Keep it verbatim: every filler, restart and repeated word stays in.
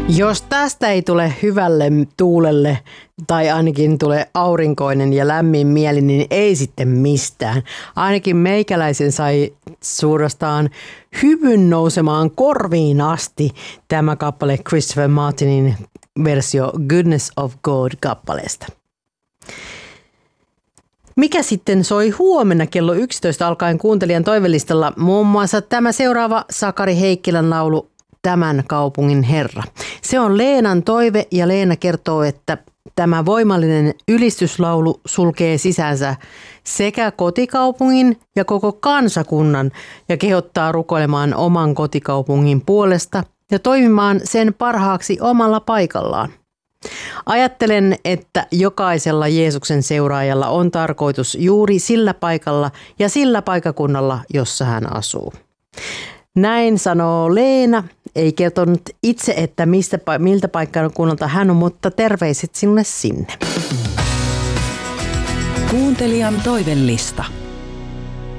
Jos tästä ei tule hyvälle tuulelle tai ainakin tulee aurinkoinen ja lämmin mieli, niin ei sitten mistään. Ainakin meikäläisen sai suorastaan hyvyn nousemaan korviin asti tämä kappale Christopher Martinin versio Goodness of God-kappaleesta. Mikä sitten soi huomenna kello yksitoista alkaen kuuntelijan toivelistalla? Muun muassa tämä seuraava Sakari Heikkilän laulu Tämän kaupungin herra. Se on Leenan toive ja Leena kertoo, että tämä voimallinen ylistyslaulu sulkee sisäänsä sekä kotikaupungin ja koko kansakunnan ja kehottaa rukoilemaan oman kotikaupungin puolesta ja toimimaan sen parhaaksi omalla paikallaan. Ajattelen, että jokaisella Jeesuksen seuraajalla on tarkoitus juuri sillä paikalla ja sillä paikakunnalla, jossa hän asuu. Näin sanoo Leena. Ei kertonut itse, että mistä, miltä paikkakunnalta hän on, mutta terveiset sinulle sinne. Kuuntelijan toivellista.